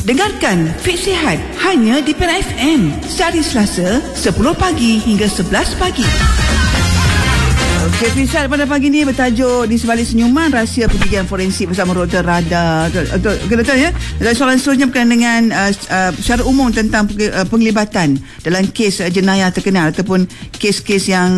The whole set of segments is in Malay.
Dengarkan Fit Sihat hanya di Pera FM sehari Selasa 10 pagi hingga 11 pagi. Okey, Fit Sihat pada pagi ni bertajuk Di Sebalik Senyuman, Rahsia Pergigian Forensik bersama Dr. Radha. Doktor ya. Dan soalan seterusnya berkaitan dengan secara umum tentang penglibatan dalam kes jenayah terkenal ataupun kes-kes yang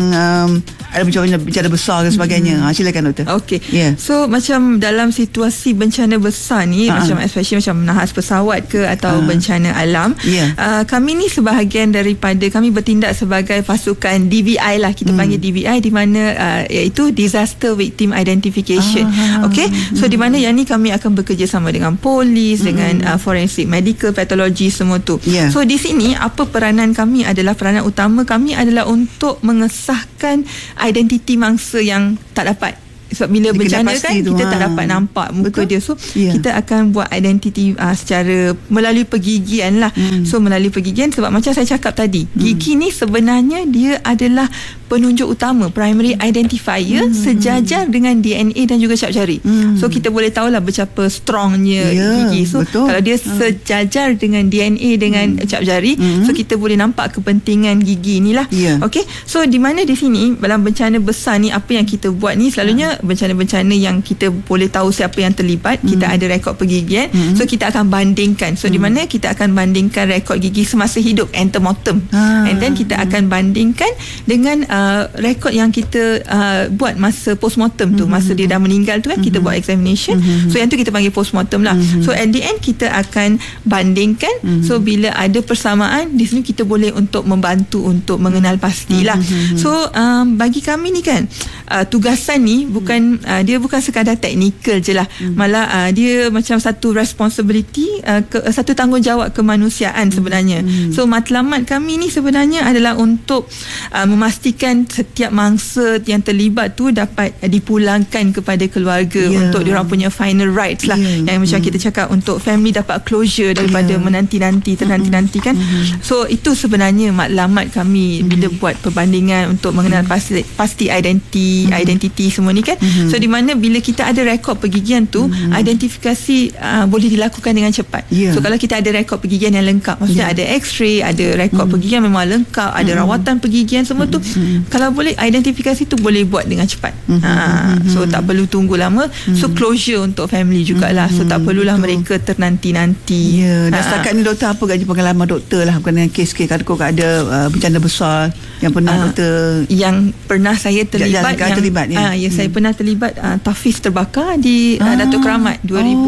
ada bencana besar dan sebagainya. Silakan doktor. Okey. Yeah. So macam dalam situasi bencana besar ni, macam especially macam menahas pesawat ke atau bencana alam, kami ni sebahagian daripada kami bertindak sebagai pasukan DVI lah, kita panggil DVI, di mana iaitu Disaster Victim Identification. Okey. So di mana yang ni kami akan bekerjasama dengan polis, dengan forensik, medical, patologi, semua tu. So di sini apa peranan kami adalah, peranan utama kami adalah untuk mengesahkan identiti mangsa yang tak dapat. Sebab bila bencana kan kita tak dapat nampak muka dia. So kita akan buat identiti secara melalui pergigian lah. So melalui pergigian, sebab macam saya cakap tadi, gigi ni sebenarnya dia adalah penunjuk utama, primary identifier, sejajar dengan DNA dan juga cap jari. So kita boleh tahulah betapa strongnya gigi. So kalau dia sejajar dengan DNA dengan cap jari, so kita boleh nampak kepentingan gigi ni lah. Okay. So di mana di sini dalam bencana besar ni, apa yang kita buat ni selalunya bencana-bencana yang kita boleh tahu siapa yang terlibat, kita ada rekod pergigian. So kita akan bandingkan. So di mana kita akan bandingkan rekod gigi semasa hidup, antemortem, and then kita akan bandingkan dengan rekod yang kita buat masa postmortem tu, masa dia dah meninggal tu kan, kita buat examination. So yang tu kita panggil postmortem lah. So at the end kita akan bandingkan. So bila ada persamaan, di sini kita boleh untuk membantu untuk mengenal pastilah. So bagi kami ni kan, tugasan ni bukan dia bukan sekadar teknikal je lah, malah dia macam satu responsibility, satu tanggungjawab kemanusiaan sebenarnya. So matlamat kami ni sebenarnya adalah untuk memastikan setiap mangsa yang terlibat tu dapat dipulangkan kepada keluarga untuk diorang punya final rights lah, yang macam kita cakap, untuk family dapat closure daripada menanti-nanti kan. So itu sebenarnya matlamat kami bila buat perbandingan untuk mengenal pasti identiti semua ni kan. So di mana bila kita ada rekod pergigian tu, identifikasi boleh dilakukan dengan cepat. So kalau kita ada rekod pergigian yang lengkap, maksudnya ada x-ray, ada rekod pergigian memang lengkap, ada rawatan pergigian semua tu, kalau boleh identifikasi tu boleh buat dengan cepat. So tak perlu tunggu lama. So closure untuk family jugalah. So tak perlulah mereka ternanti-nanti. Dan setakat ni doktor, apa gaji pengalaman doktor lah berkenaan kes-kes kalau ada bencana besar yang pernah doktor, yang pernah saya terlibat, saya pernah terlibat Tafiz terbakar di Datuk Keramat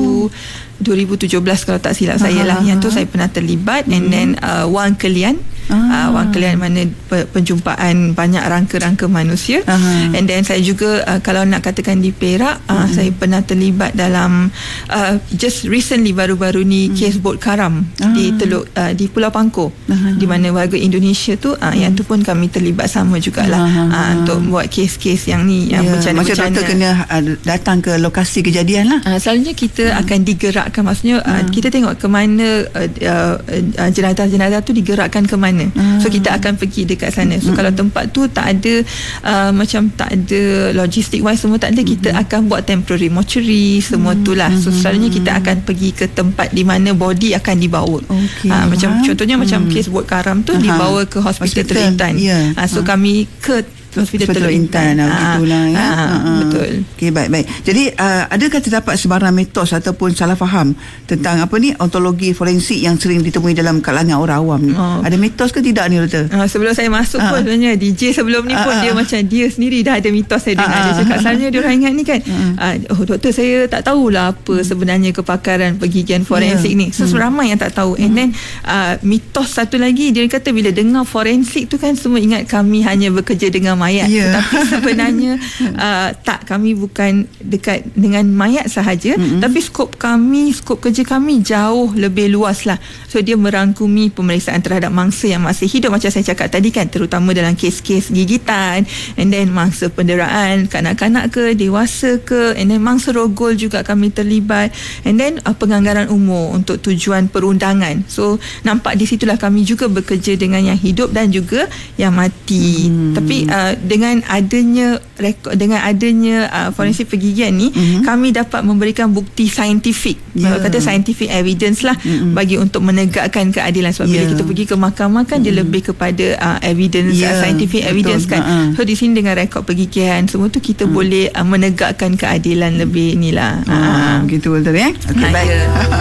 2017 kalau tak silap saya lah. Yang tu saya pernah terlibat. And then Wang Kelian, Wang Kelian mana penjumpaan banyak rangka-rangka manusia. And then saya juga kalau nak katakan di Perak, saya pernah terlibat dalam just recently, baru-baru ni, kes bot karam di Teluk, di Pulau Pangkor, di mana warga Indonesia tu, yang tu pun kami terlibat sama jugalah, untuk buat kes-kes yang ni, yang bencana-bencana. Macam doktor kena datang ke lokasi kejadian lah. Selalunya kita akan digerakkan, maksudnya kita tengok ke mana jenazah-jenazah tu digerakkan ke mana. So kita akan pergi dekat sana. So kalau tempat tu tak ada macam tak ada logistik wise semua tak ada, kita akan buat temporary mortuary semua tu lah. So selalunya kita akan pergi ke tempat di mana body akan dibawa. Macam contohnya macam kes bot karam tu dibawa ke hospital Teluk Intan. So kami ke Hospital Teluk Intan. Begitulah ya. Betul. Okey, baik. Jadi adakah terdapat sebarang mitos ataupun salah faham tentang apa ni ontologi forensik yang sering ditemui dalam kalangan orang awam ni? Ada mitos ke tidak ni doktor? Sebelum saya masuk pun sebenarnya DJ sebelum ni pun dia macam dia sendiri dah ada mitos. Saya dengar dia cakap, selalunya dia orang ingat ni kan, doktor saya tak tahulah apa sebenarnya kepakaran pergigian forensik ni. So ramai yang tak tahu. And then mitos satu lagi, dia kata bila dengar forensik tu kan semua ingat kami hanya bekerja dengan mayat. Tetapi sebenarnya tak, kami bukan dekat dengan mayat sahaja, tapi skop kerja kami jauh lebih luas lah. So dia merangkumi pemeriksaan terhadap mangsa yang masih hidup, macam saya cakap tadi kan, terutama dalam kes-kes gigitan, and then mangsa penderaan kanak-kanak ke dewasa ke, and then mangsa rogol juga kami terlibat, and then penganggaran umur untuk tujuan perundangan. So nampak di situlah kami juga bekerja dengan yang hidup dan juga yang mati. Tapi dengan adanya forensik pergigian ni, kami dapat memberikan bukti saintifik, kata scientific evidence lah, bagi untuk menegakkan keadilan. Sebab bila kita pergi ke mahkamah kan dia lebih kepada evidence, scientific evidence kan. So di sini dengan rekod pergigian semua tu kita boleh menegakkan keadilan lebih inilah. Begitu betul ya. Okay, baik.